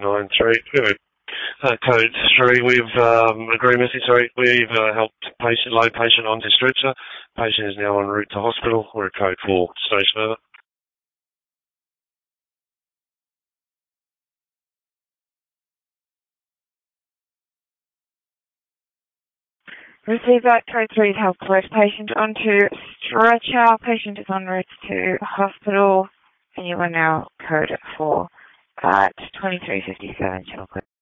93. Anyway, code 3, we've agreed message 3. We've helped load patient onto stretcher. Patient is now en route to hospital. We're at code 4. Station over. Receive that code 3 to help load patient onto stretcher. Patient is en route to hospital, and you are now code 4 at 23:57. Channel code.